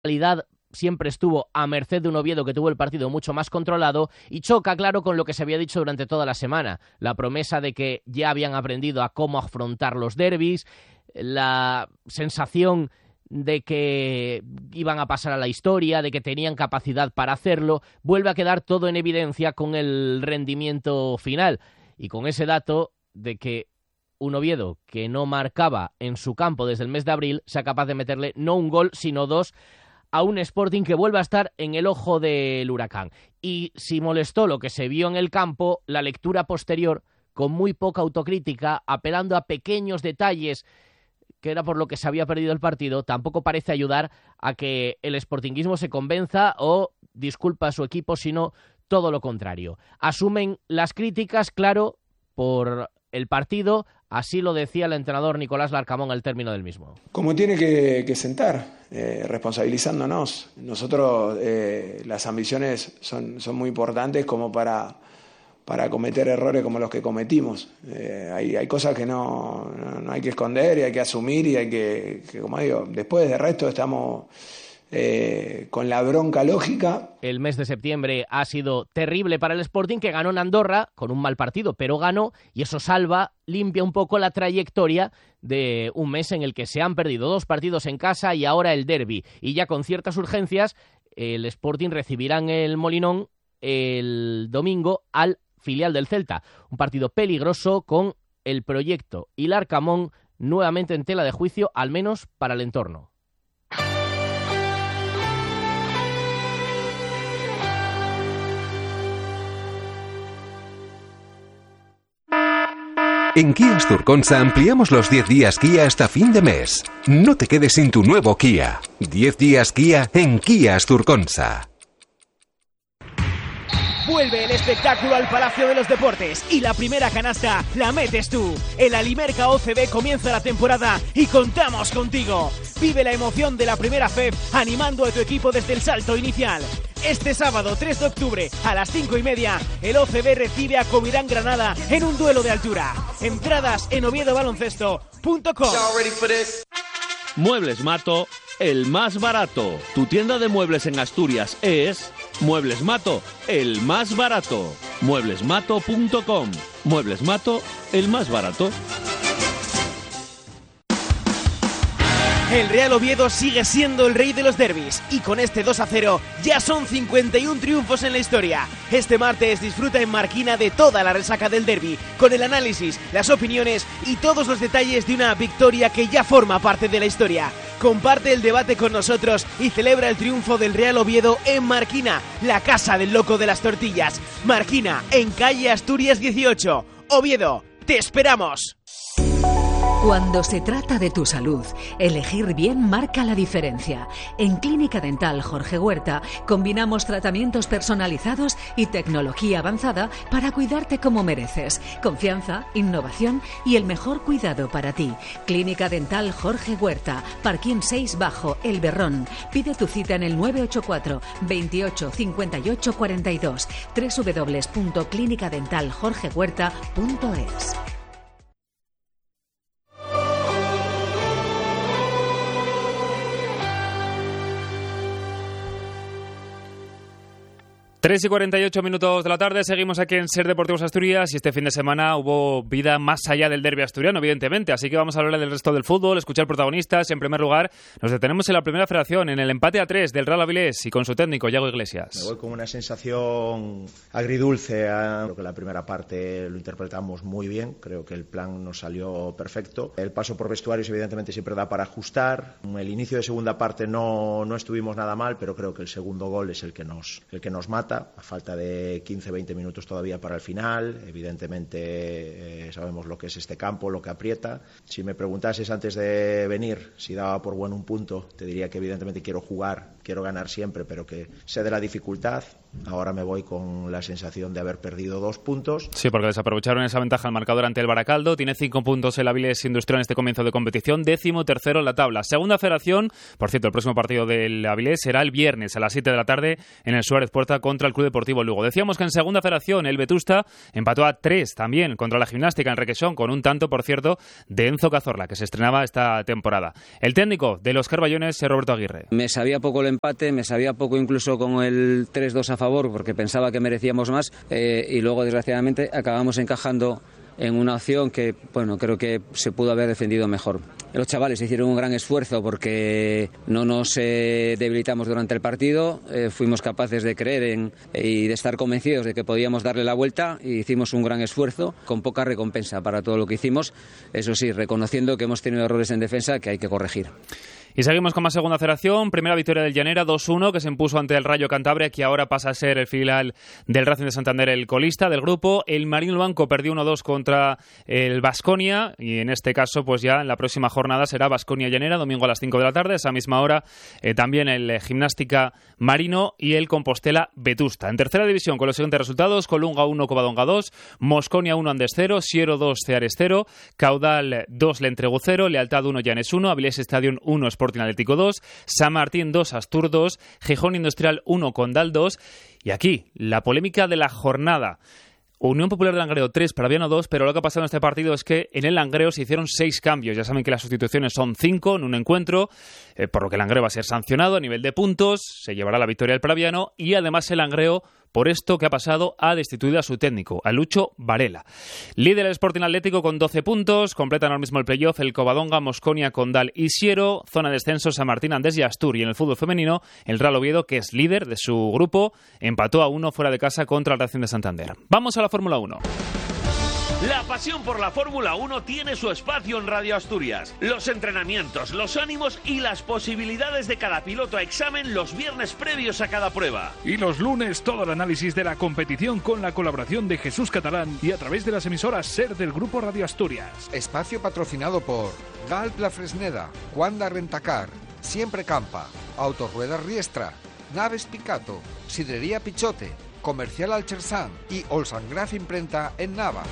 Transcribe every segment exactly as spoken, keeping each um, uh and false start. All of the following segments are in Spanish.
realidad siempre estuvo a merced de un Oviedo que tuvo el partido mucho más controlado y choca, claro, con lo que se había dicho durante toda la semana. La promesa de que ya habían aprendido a cómo afrontar los derbis, la sensación de que iban a pasar a la historia, de que tenían capacidad para hacerlo, vuelve a quedar todo en evidencia con el rendimiento final y con ese dato de que un Oviedo que no marcaba en su campo desde el mes de abril sea capaz de meterle no un gol, sino dos a un Sporting que vuelve a estar en el ojo del huracán. Y si molestó lo que se vio en el campo, la lectura posterior, con muy poca autocrítica, apelando a pequeños detalles, que era por lo que se había perdido el partido, tampoco parece ayudar a que el sportinguismo se convenza o disculpa a su equipo, sino todo lo contrario. Asumen las críticas, claro, por el partido, así lo decía el entrenador Nicolás Larcamón al término del mismo. Como tiene que, que sentar, eh, responsabilizándonos. Nosotros, eh, las ambiciones son, son muy importantes como para, para cometer errores como los que cometimos. Eh, hay, hay cosas que no, no, no hay que esconder y hay que asumir y hay que, que como digo, después del resto estamos... Eh, con la bronca lógica. El mes de septiembre ha sido terrible para el Sporting, que ganó en Andorra con un mal partido, pero ganó, y eso salva, limpia un poco la trayectoria de un mes en el que se han perdido dos partidos en casa y ahora el derbi. Y ya con ciertas urgencias, el Sporting recibirá en el Molinón el domingo al filial del Celta. Un partido peligroso con el proyecto y Larcamón nuevamente en tela de juicio, al menos para el entorno. En Kia Asturconsa ampliamos los diez días Kia hasta fin de mes. No te quedes sin tu nuevo Kia. diez días Kia en Kia Asturconsa. Vuelve el espectáculo al Palacio de los Deportes y la primera canasta la metes tú. El Alimerca O C B comienza la temporada y contamos contigo. Vive la emoción de la primera F E P animando a tu equipo desde el salto inicial. Este sábado tres de octubre a las cinco y media el O C B recibe a Covirán Granada en un duelo de altura. Entradas en oviedo baloncesto punto com. Muebles Mato, el más barato. Tu tienda de muebles en Asturias es Muebles Mato, el más barato. muebles mato punto com. Muebles Mato, el más barato. El Real Oviedo sigue siendo el rey de los derbis y con este dos a cero ya son cincuenta y un triunfos en la historia. Este martes disfruta en Marquina de toda la resaca del derbi, con el análisis, las opiniones y todos los detalles de una victoria que ya forma parte de la historia. Comparte el debate con nosotros y celebra el triunfo del Real Oviedo en Marquina, la casa del loco de las tortillas. Marquina, en calle Asturias dieciocho. Oviedo, te esperamos. Cuando se trata de tu salud, elegir bien marca la diferencia. En Clínica Dental Jorge Huerta combinamos tratamientos personalizados y tecnología avanzada para cuidarte como mereces. Confianza, innovación y el mejor cuidado para ti. Clínica Dental Jorge Huerta, Parquín seis Bajo, El Berrón. Pide tu cita en el nueve ocho cuatro, veintiocho, cincuenta y ocho, cuarenta y dos. doble u doble u doble u punto clínica dental jorge huerta punto es. tres y cuarenta y ocho minutos de la tarde, seguimos aquí en Ser Deportivos Asturias y este fin de semana hubo vida más allá del derbi asturiano, evidentemente, así que vamos a hablar del resto del fútbol, escuchar protagonistas. En primer lugar, nos detenemos en la primera federación, en el empate a tres del Real Avilés y con su técnico, Yago Iglesias. Me voy con una sensación agridulce. Creo que la primera parte lo interpretamos muy bien, creo que el plan nos salió perfecto. El paso por vestuarios evidentemente siempre da para ajustar. El inicio de segunda parte no, no estuvimos nada mal, pero creo que el segundo gol es el que nos, el que nos mata. A falta de quince veinte minutos todavía para el final, evidentemente eh, sabemos lo que es este campo, lo que aprieta. Si me preguntases antes de venir si daba por bueno un punto, te diría que evidentemente quiero jugar, quiero ganar siempre, pero que sé de la dificultad. Ahora me voy con la sensación de haber perdido dos puntos. Sí, porque desaprovecharon esa ventaja al marcador ante el Baracaldo. Tiene cinco puntos el Avilés Industrial en este comienzo de competición, décimo tercero en la tabla. Segunda federación, por cierto, el próximo partido del Avilés será el viernes a las siete de la tarde en el Suárez Puerta contra contra el Club Deportivo Lugo. Decíamos que en segunda federación el Vetusta empató a tres también contra la Gimnástica en Requesón, con un tanto, por cierto, de Enzo Cazorla, que se estrenaba esta temporada. El técnico de los Carballones es Roberto Aguirre. Me sabía poco el empate, me sabía poco incluso con el tres dos a favor, porque pensaba que merecíamos más, eh, y luego desgraciadamente acabamos encajando en una opción que, bueno, creo que se pudo haber defendido mejor. Los chavales hicieron un gran esfuerzo porque no nos eh, debilitamos durante el partido, eh, fuimos capaces de creer en, y de estar convencidos de que podíamos darle la vuelta, y hicimos un gran esfuerzo con poca recompensa para todo lo que hicimos, eso sí, reconociendo que hemos tenido errores en defensa que hay que corregir. Y seguimos con más segunda federación. Primera victoria del Llanera, dos uno, que se impuso ante el Rayo Cantabria, que ahora pasa a ser el filial del Racing de Santander, el colista del grupo. El Marino Blanco perdió uno dos contra el Baskonia, y en este caso, pues ya en la próxima jornada será Baskonia-Llanera, domingo a las cinco de la tarde. A esa misma hora eh, también el eh, Gimnástica Marino y el Compostela Vetusta. En tercera división, con los siguientes resultados: Colunga uno, Covadonga dos, Mosconia uno, Andes cero, Siero dos, Ceares cero, Caudal dos, Lentregu cero, Lealtad uno, Llanes uno, Avilés Stadium uno, Sporting Atlético dos, San Martín dos, Astur dos, Gijón Industrial uno, Condal dos. Y aquí, la polémica de la jornada: Unión Popular de Langreo tres, Praviano dos, pero lo que ha pasado en este partido es que en el Langreo se hicieron seis cambios. Ya saben que las sustituciones son cinco en un encuentro, eh, por lo que el Langreo va a ser sancionado a nivel de puntos, se llevará la victoria del Praviano, y además el Langreo, por esto que ha pasado, ha destituido a su técnico, a Lucho Varela. Líder el Sporting Atlético con doce puntos, completan ahora mismo el playoff el Covadonga, Mosconia, Condal y Siero, zona de descenso San Martín, Andés y Astur. Y en el fútbol femenino, el Real Oviedo, que es líder de su grupo, empató a uno fuera de casa contra el Racing de Santander. Vamos a la Fórmula uno. La pasión por la Fórmula uno tiene su espacio en Radio Asturias. Los entrenamientos, los ánimos y las posibilidades de cada piloto a examen los viernes previos a cada prueba. Y los lunes todo el análisis de la competición con la colaboración de Jesús Catalán y a través de las emisoras SER del Grupo Radio Asturias. Espacio patrocinado por Galp La Fresneda, Wanda Rentacar, Siempre Campa, Autorruedas Riestra, Naves Picato, Sidrería Pichote, Comercial Alchersan y Olsangraf Imprenta en Nava.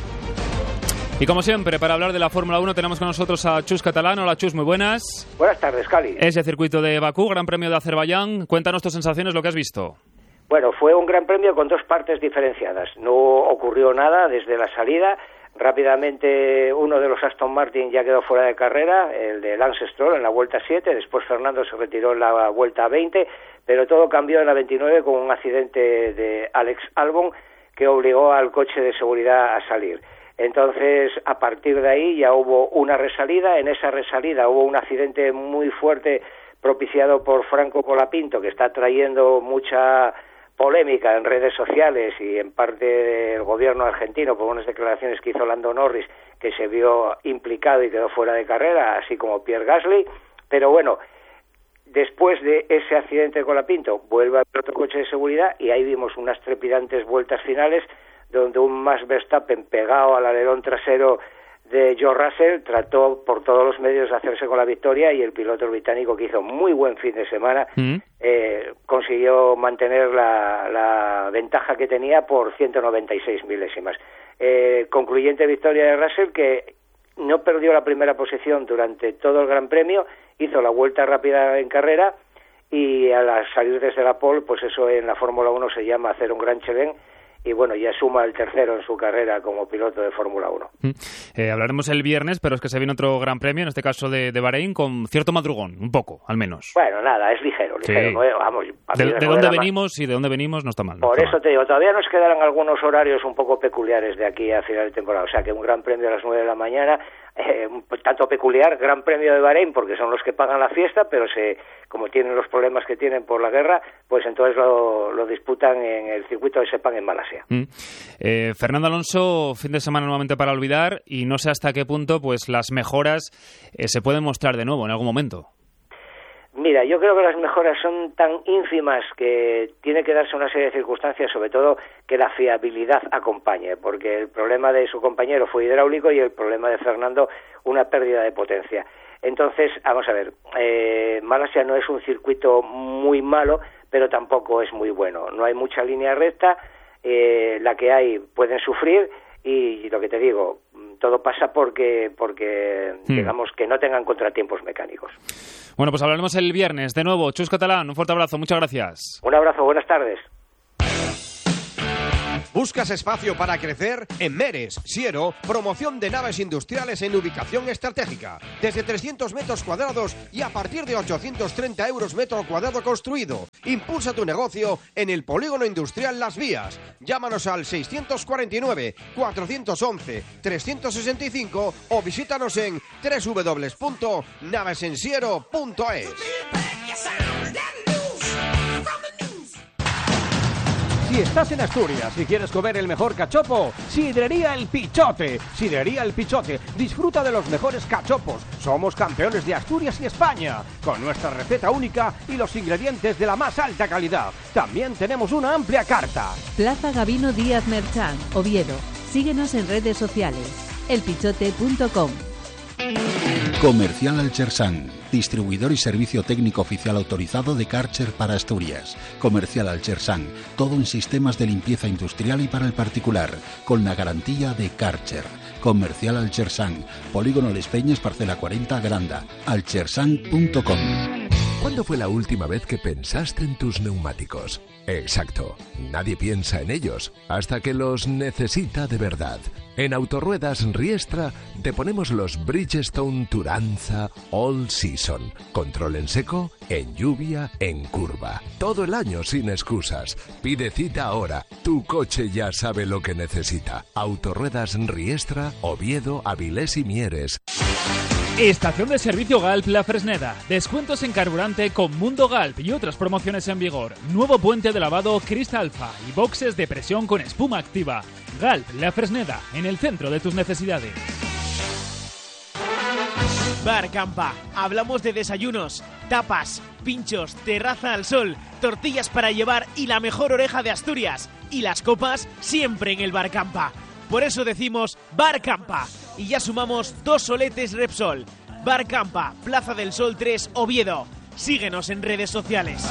Y como siempre, para hablar de la Fórmula uno tenemos con nosotros a Chus Catalán. Hola Chus, muy buenas. Buenas tardes, Cali. Ese circuito de Bakú, Gran Premio de Azerbaiyán. Cuéntanos tus sensaciones, lo que has visto. Bueno, fue un gran premio con dos partes diferenciadas. No ocurrió nada desde la salida. Rápidamente uno de los Aston Martin ya quedó fuera de carrera, el de Lance Stroll en la vuelta siete, después Fernando se retiró en la vuelta veinte, pero todo cambió en la veintinueve con un accidente de Alex Albon que obligó al coche de seguridad a salir. Entonces, a partir de ahí ya hubo una resalida. En esa resalida hubo un accidente muy fuerte propiciado por Franco Colapinto, que está trayendo mucha polémica en redes sociales y en parte del gobierno argentino por unas declaraciones que hizo Lando Norris, que se vio implicado y quedó fuera de carrera, así como Pierre Gasly. Pero bueno, después de ese accidente de Colapinto vuelve al otro coche de seguridad y ahí vimos unas trepidantes vueltas finales donde un Max Verstappen pegado al alerón trasero de George Russell trató por todos los medios de hacerse con la victoria, y el piloto británico, que hizo muy buen fin de semana, mm. eh, consiguió mantener la, la ventaja que tenía por ciento noventa y seis milésimas. Eh, concluyente victoria de Russell, que no perdió la primera posición durante todo el Gran Premio, hizo la vuelta rápida en carrera, y al salir desde la pole, pues eso en la Fórmula uno se llama hacer un gran chelén. Y bueno, ya suma el tercero en su carrera como piloto de Fórmula uno. Eh, hablaremos el viernes, pero es que se viene otro gran premio, en este caso de, de Bahrein, con cierto madrugón, un poco, al menos. Bueno, nada, es ligero, ligero. Sí. ¿No? Vamos, de de dónde venimos y de dónde venimos no está mal. No Por está eso mal. te digo, todavía nos quedarán algunos horarios un poco peculiares de aquí a final de temporada. O sea, que un gran premio a las nueve de la mañana, eh, tanto peculiar, gran premio de Bahrein, porque son los que pagan la fiesta, pero se, como tienen los problemas que tienen por la guerra, pues entonces lo, lo disputan en el circuito de Sepang en Malasia. Mm. Eh, Fernando Alonso, fin de semana nuevamente para olvidar, y no sé hasta qué punto pues las mejoras eh, se pueden mostrar de nuevo en algún momento. Mira, yo creo que las mejoras son tan ínfimas que tiene que darse una serie de circunstancias, sobre todo que la fiabilidad acompañe, porque el problema de su compañero fue hidráulico y el problema de Fernando una pérdida de potencia. Entonces, vamos a ver, eh, Malasia no es un circuito muy malo, pero tampoco es muy bueno. No hay mucha línea recta, eh, la que hay pueden sufrir, y lo que te digo, todo pasa porque, porque hmm. digamos, que no tengan contratiempos mecánicos. Bueno, pues hablaremos el viernes de nuevo. Chus Catalán, un fuerte abrazo, muchas gracias. Un abrazo, buenas tardes. ¿Buscas espacio para crecer? En Meres, Siero, promoción de naves industriales en ubicación estratégica. Desde trescientos metros cuadrados y a partir de ochocientos treinta euros metro cuadrado construido. Impulsa tu negocio en el polígono industrial Las Vías. Llámanos al seiscientos cuarenta y nueve, cuatrocientos once, trescientos sesenta y cinco o visítanos en doble u doble u doble u punto naves en siero punto es. Si estás en Asturias y quieres comer el mejor cachopo, Sidrería El Pichote. Sidrería El Pichote. Disfruta de los mejores cachopos. Somos campeones de Asturias y España, con nuestra receta única y los ingredientes de la más alta calidad. También tenemos una amplia carta. Plaza Gabino Díaz Merchán, Oviedo. Síguenos en redes sociales. el pichote punto com. Comercial Alchersan, distribuidor y servicio técnico oficial autorizado de Karcher para Asturias. Comercial Alchersan, todo en sistemas de limpieza industrial y para el particular, con la garantía de Karcher. Comercial Alchersan, Polígono Les Peñas, parcela cuarenta, Granda, alchersan punto com. ¿Cuándo fue la última vez que pensaste en tus neumáticos? Exacto, nadie piensa en ellos hasta que los necesita de verdad. En Autorruedas Riestra te ponemos los Bridgestone Turanza All Season. Control en seco, en lluvia, en curva. Todo el año sin excusas. Pide cita ahora. Tu coche ya sabe lo que necesita. Autorruedas Riestra, Oviedo, Avilés y Mieres. Estación de servicio Galp La Fresneda. Descuentos en carburante con Mundo Galp y otras promociones en vigor. Nuevo puente de lavado Cristalfa y boxes de presión con espuma activa. Galp La Fresneda, en el centro de tus necesidades. Bar Campa. Hablamos de desayunos, tapas, pinchos, terraza al sol, tortillas para llevar y la mejor oreja de Asturias. Y las copas siempre en el Bar Campa. Por eso decimos Bar Campa. Y ya sumamos dos soletes Repsol. Bar Campa, Plaza del Sol tres, Oviedo. Síguenos en redes sociales.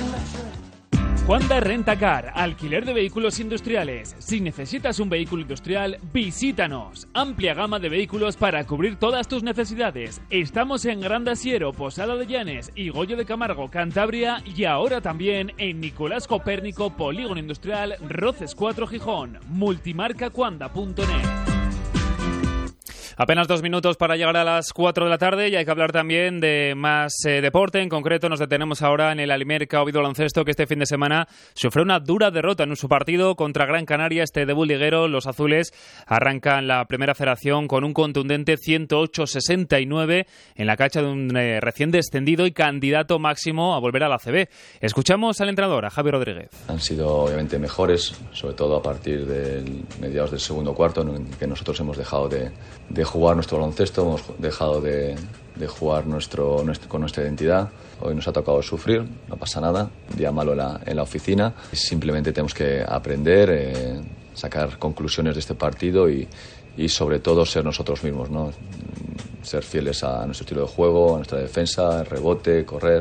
Juanda Rentacar, alquiler de vehículos industriales. Si necesitas un vehículo industrial, visítanos. Amplia gama de vehículos para cubrir todas tus necesidades. Estamos en Gran Asiero, Posada de Llanes y Goyo de Camargo, Cantabria, y ahora también en Nicolás Copérnico, Polígono Industrial, Roces cuatro, Gijón. multimarca cuanda punto net. Apenas dos minutos para llegar a las cuatro de la tarde y hay que hablar también de más eh, deporte. En concreto nos detenemos ahora en el Alimerca Oviedo Baloncesto, que este fin de semana sufrió una dura derrota en su partido contra Gran Canaria. Este debut liguero, los azules arrancan la primera federación con un contundente ciento ocho a sesenta y nueve en la cancha de un eh, recién descendido y candidato máximo a volver a la A C B. Escuchamos al entrenador, a Javi Rodríguez. Han sido obviamente mejores, sobre todo a partir de mediados del segundo cuarto, en que nosotros hemos dejado de, de jugar nuestro baloncesto, hemos dejado de, de jugar nuestro, nuestro, con nuestra identidad. Hoy nos ha tocado sufrir, no pasa nada, un día malo en la, en la oficina. Simplemente tenemos que aprender, eh, sacar conclusiones de este partido y, y sobre todo ser nosotros mismos, ¿no? Ser fieles a nuestro estilo de juego, a nuestra defensa, el rebote, correr,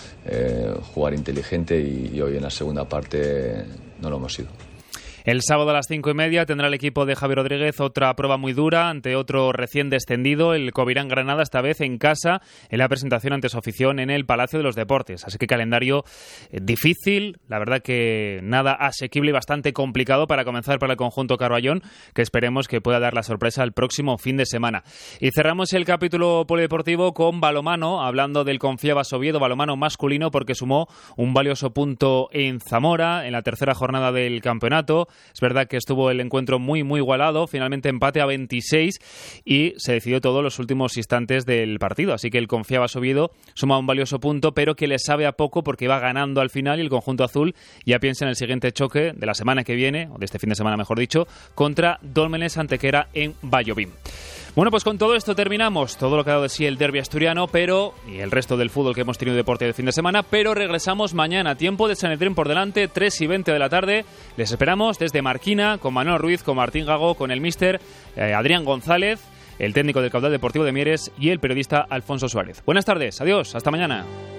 eh, jugar inteligente y, y hoy en la segunda parte no lo hemos sido. El sábado a las cinco y media tendrá el equipo de Javi Rodríguez otra prueba muy dura ante otro recién descendido, el Covirán Granada, esta vez en casa, en la presentación ante su afición en el Palacio de los Deportes. Así que calendario eh, difícil, la verdad que nada asequible y bastante complicado para comenzar para el conjunto Carballón, que esperemos que pueda dar la sorpresa el próximo fin de semana. Y cerramos el capítulo polideportivo con balomano, hablando del Confiabas Oviedo, balomano masculino, porque sumó un valioso punto en Zamora en la tercera jornada del campeonato. Es verdad que estuvo el encuentro muy, muy igualado, finalmente empate a veintiséis y se decidió todo en los últimos instantes del partido. Así que el Confiabas Oviedo suma un valioso punto, pero que le sabe a poco porque va ganando al final y el conjunto azul ya piensa en el siguiente choque de la semana que viene, o de este fin de semana mejor dicho, contra Dólmenes Antequera en Vallovín. Bueno, pues con todo esto terminamos todo lo que ha dado de sí el derbi asturiano, pero y el resto del fútbol que hemos tenido deporte del fin de semana, pero regresamos mañana, tiempo de Sanedrín por delante, tres y veinte de la tarde. Les esperamos desde Marquina, con Manuel Ruiz, con Martín Gago, con el míster eh, Adrián González, el técnico del Caudal Deportivo de Mieres y el periodista Alfonso Suárez. Buenas tardes, adiós, hasta mañana.